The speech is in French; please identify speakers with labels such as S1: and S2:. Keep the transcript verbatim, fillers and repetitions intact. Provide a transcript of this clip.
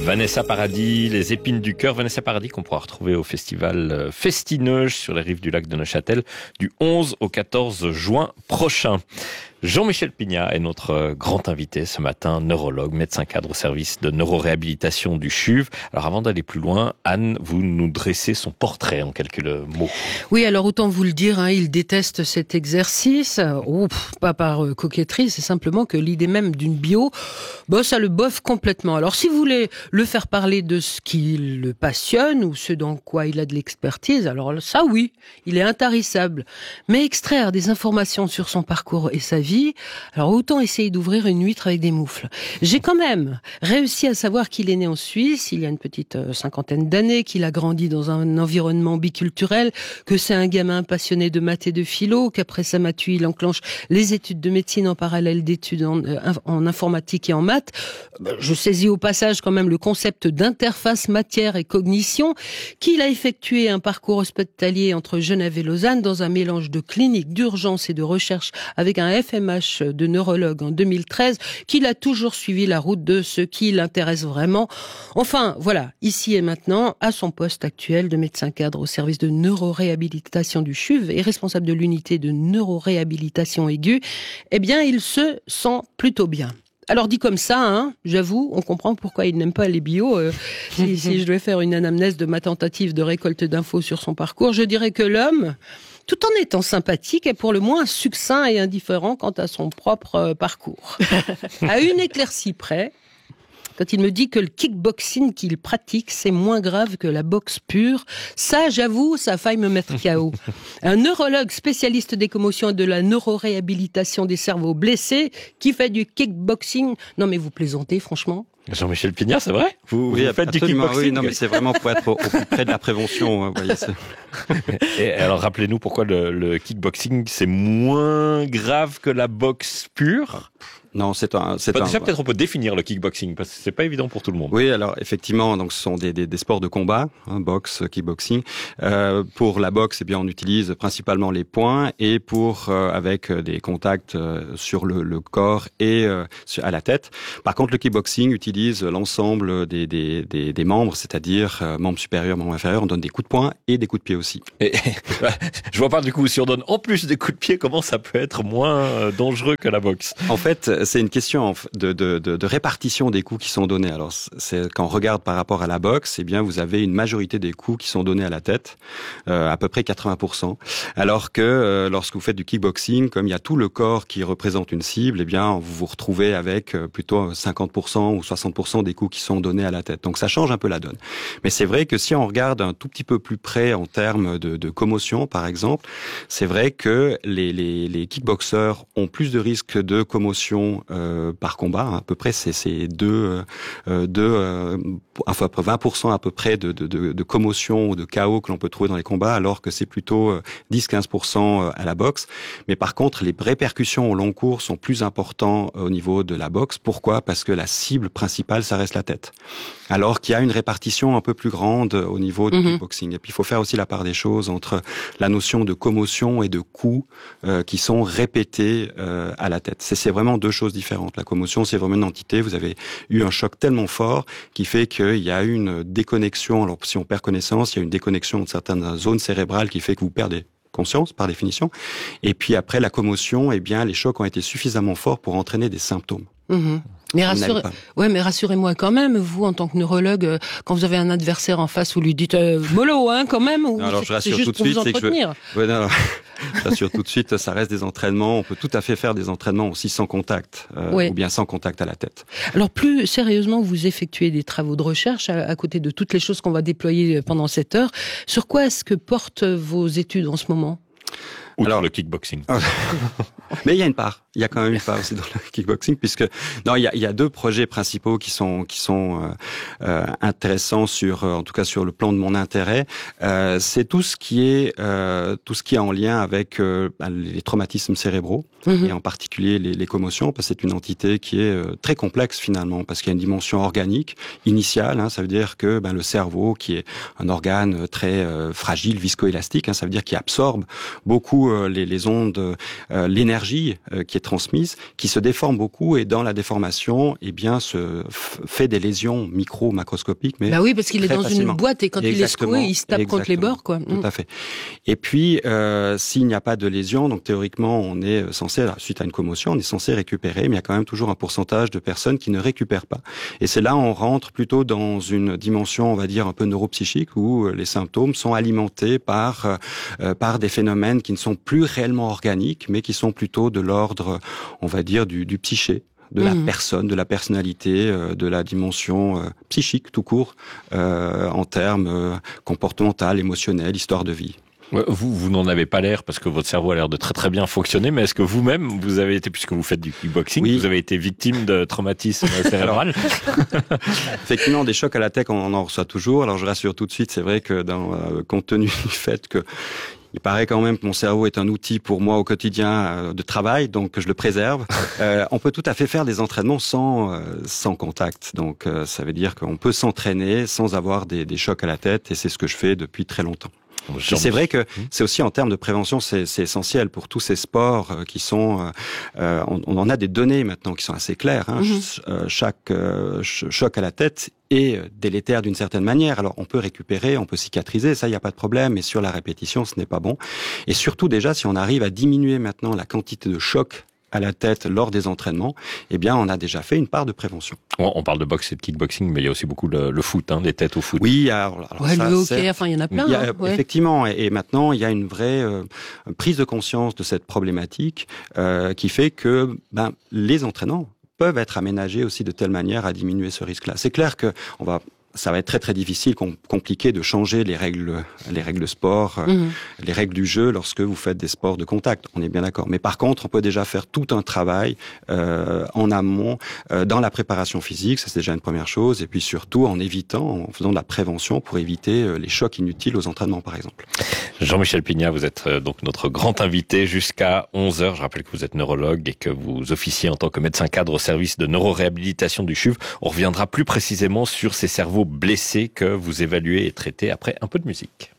S1: Vanessa Paradis, les épines du cœur. Vanessa Paradis qu'on pourra retrouver au festival Festineuge sur les rives du lac de Neuchâtel du onze au quatorze juin prochain. Jean-Michel Pignat est notre grand invité ce matin, neurologue, médecin cadre au service de neuroréhabilitation du C H U V. Alors avant d'aller plus loin, Anne, vous nous dressez son portrait en quelques mots.
S2: Oui, alors autant vous le dire, hein, il déteste cet exercice. Oh, pff, pas par euh, coquetterie, c'est simplement que l'idée même d'une bio, bah, ça le bofe complètement. Alors si vous voulez le faire parler de ce qui le passionne ou ce dans quoi il a de l'expertise, alors ça oui, il est intarissable. Mais extraire des informations sur son parcours et sa vie, alors autant essayer d'ouvrir une huître avec des moufles. J'ai quand même réussi à savoir qu'il est né en Suisse, il y a une petite euh, cinquantaine d'années, qu'il a grandi dans un environnement biculturel, que c'est un gamin passionné de maths et de philo, qu'après sa matu, il enclenche les études de médecine en parallèle d'études en, euh, en informatique et en maths. Je saisis au passage quand même le concept d'interface matière et cognition, qu'il a effectué un parcours hospitalier entre Genève et Lausanne dans un mélange de clinique, d'urgence et de recherche avec un F M H de neurologue en deux mille treize, qu'il a toujours suivi la route de ce qui l'intéresse vraiment. Enfin, voilà, ici et maintenant, à son poste actuel de médecin cadre au service de neuroréhabilitation du C H U V et responsable de l'unité de neuroréhabilitation aiguë, eh bien, il se sent plutôt bien. Alors dit comme ça, hein, j'avoue, on comprend pourquoi il n'aime pas les bio. Euh, si, si je devais faire une anamnèse de ma tentative de récolte d'infos sur son parcours, je dirais que l'homme, tout en étant sympathique, est pour le moins succinct et indifférent quant à son propre euh, parcours. À une éclaircie près, quand il me dit que le kickboxing qu'il pratique, c'est moins grave que la boxe pure, ça, j'avoue, ça a failli me mettre K O. Un neurologue spécialiste des commotions et de la neuroréhabilitation des cerveaux blessés qui fait du kickboxing. Non mais vous plaisantez, franchement?
S1: Jean-Michel Pignat, c'est vrai? Vous,
S3: oui,
S1: vous faites du kickboxing?
S3: Oui, non, mais c'est vraiment pour être au, au plus près de la prévention. Vous voyez, c'est...
S1: Et alors, rappelez-nous pourquoi le, le kickboxing, c'est moins grave que la boxe pure?
S3: Non, c'est un, c'est
S1: bah,
S3: un.
S1: Déjà, peut-être on peut définir le kickboxing parce que c'est pas évident pour tout le monde.
S3: Oui, alors effectivement, donc ce sont des, des, des sports de combat, hein, boxe, kickboxing. Euh, pour la boxe, eh bien, on utilise principalement les poings et pour euh, avec des contacts euh, sur le, le corps et euh, à la tête. Par contre, le kickboxing utilise l'ensemble des, des, des, des membres, c'est-à-dire euh, membres supérieurs, membres inférieurs. On donne des coups de poing et des coups de pied aussi.
S1: Et, je vois pas du coup si on donne en plus des coups de pied, comment ça peut être moins dangereux que la boxe?
S3: En fait, c'est une question de, de, de, de répartition des coups qui sont donnés. Alors, c'est, quand on regarde par rapport à la boxe, eh bien, vous avez une majorité des coups qui sont donnés à la tête, euh, à peu près quatre-vingts pour cent. Alors que euh, lorsque vous faites du kickboxing, comme il y a tout le corps qui représente une cible, eh bien, vous vous retrouvez avec euh, plutôt cinquante pour cent ou soixante pour cent des coups qui sont donnés à la tête. Donc, ça change un peu la donne. Mais c'est vrai que si on regarde un tout petit peu plus près en termes de, de commotion, par exemple, c'est vrai que les, les, les kickboxeurs ont plus de risques de commotion euh, par combat, à peu près c'est, c'est deux, euh, deux, euh, enfin vingt pour cent à peu près de, de, de, de commotion ou de chaos que l'on peut trouver dans les combats, alors que c'est plutôt dix à quinze pour cent à la boxe. Mais par contre, les répercussions au long cours sont plus importantes au niveau de la boxe. Pourquoi? Parce que la cible principale, ça reste la tête. Alors qu'il y a une répartition un peu plus grande au niveau du mmh. kickboxing. Et puis il faut faire aussi la part des choses entre la notion de commotion et de coups euh, qui sont répétés euh, à la tête. C'est, c'est vraiment deux choses différentes. La commotion, c'est vraiment une entité. Vous avez eu un choc tellement fort qui fait qu'il y a une déconnexion. Alors, si on perd connaissance, il y a une déconnexion de certaines zones cérébrales qui fait que vous perdez conscience, par définition. Et puis après, la commotion, eh bien, les chocs ont été suffisamment forts pour entraîner des symptômes.
S2: Mmh. Mais, rassurez... ouais, mais rassurez-moi quand même, vous, en tant que neurologue, quand vous avez un adversaire en face, vous lui dites euh, mollo, hein, quand même, ou
S3: non, alors, je rassure
S2: c'est juste
S3: tout de
S2: pour
S3: suite,
S2: vous entretenir.
S3: C'est que je... ouais, non, non. Je rassure tout de suite, ça reste des entraînements. On peut tout à fait faire des entraînements aussi sans contact, euh, ouais. ou bien sans contact à la tête.
S2: Alors, plus sérieusement, vous effectuez des travaux de recherche à, à côté de toutes les choses qu'on va déployer pendant cette heure. Sur quoi est-ce que portent vos études en ce moment?
S1: Outre Alors le kickboxing.
S3: Mais il y a une part, il y a quand même une part aussi dans le kickboxing, puisque non, il y a, il y a deux projets principaux qui sont qui sont euh, euh, intéressants sur, euh, en tout cas sur le plan de mon intérêt. Euh, c'est tout ce qui est euh, tout ce qui est en lien avec euh, les traumatismes cérébraux mmh. et en particulier les, les commotions, parce que c'est une entité qui est euh, très complexe finalement, parce qu'il y a une dimension organique initiale. Hein, ça veut dire que ben, le cerveau, qui est un organe très euh, fragile, viscoélastique, hein, ça veut dire qu'il absorbe beaucoup beaucoup euh, les, les ondes, euh, l'énergie euh, qui est transmise, qui se déforme beaucoup et dans la déformation, eh bien, se f- fait des lésions micro, macroscopiques. Mais
S2: bah oui, parce qu'il est dans
S3: facilement.
S2: une boîte et quand
S3: Exactement.
S2: il est secoué, il se tape
S3: Exactement.
S2: contre les bords, quoi.
S3: Tout à fait. Et puis, euh, s'il n'y a pas de lésion, donc théoriquement, on est censé, alors, suite à une commotion, on est censé récupérer, mais il y a quand même toujours un pourcentage de personnes qui ne récupèrent pas. Et c'est là où on rentre plutôt dans une dimension, on va dire, un peu neuropsychique, où les symptômes sont alimentés par euh, par des phénomènes qui ne sont plus réellement organiques, mais qui sont plutôt de l'ordre, on va dire, du, du psyché, de la mmh. personne, de la personnalité, euh, de la dimension euh, psychique tout court, euh, en termes euh, comportemental, émotionnel, histoire de vie.
S1: Vous, vous n'en avez pas l'air parce que votre cerveau a l'air de très très bien fonctionner, mais est-ce que vous-même, vous avez été, puisque vous faites du kickboxing, oui. vous avez été victime de traumatisme cérébral?
S3: Effectivement, des chocs à la tête, on en reçoit toujours. Alors je rassure tout de suite, c'est vrai que dans, euh, compte tenu du fait que il paraît quand même que mon cerveau est un outil pour moi au quotidien euh, de travail, donc je le préserve. Euh, on peut tout à fait faire des entraînements sans euh, sans contact. Donc euh, ça veut dire qu'on peut s'entraîner sans avoir des, des chocs à la tête, et c'est ce que je fais depuis très longtemps. Et c'est vrai que c'est aussi en termes de prévention, c'est, c'est essentiel pour tous ces sports qui sont. Euh, on, on en a des données maintenant qui sont assez claires. Hein. Mm-hmm. Ch- chaque euh, ch- choc à la tête est délétère d'une certaine manière. Alors on peut récupérer, on peut cicatriser, ça il y a pas de problème. Mais sur la répétition, ce n'est pas bon. Et surtout déjà, si on arrive à diminuer maintenant la quantité de chocs à la tête lors des entraînements, eh bien, on a déjà fait une part de prévention.
S1: On parle de boxe et de kickboxing, mais il y a aussi beaucoup le, le foot, hein, des têtes au foot.
S3: Oui, alors, alors
S2: ouais,
S3: ça,
S2: le hockey, enfin, il y en a plein.
S3: Il y a,
S2: hein, ouais.
S3: Effectivement, et, et maintenant, il y a une vraie euh, prise de conscience de cette problématique euh, qui fait que ben, les entraînants peuvent être aménagés aussi de telle manière à diminuer ce risque-là. C'est clair que on va ça va être très très difficile, compliqué de changer les règles, les règles sport, mmh. les règles du jeu lorsque vous faites des sports de contact. On est bien d'accord. Mais par contre, on peut déjà faire tout un travail euh, en amont, euh, dans la préparation physique. Ça c'est déjà une première chose. Et puis surtout en évitant, en faisant de la prévention pour éviter euh, les chocs inutiles aux entraînements, par exemple.
S1: Jean-Michel Pignat, vous êtes euh, donc notre grand invité jusqu'à onze heures. Je rappelle que vous êtes neurologue et que vous officiez en tant que médecin cadre au service de neuroréhabilitation du C H U V. On reviendra plus précisément sur ces cerveaux blessés que vous évaluez et traitez après un peu de musique.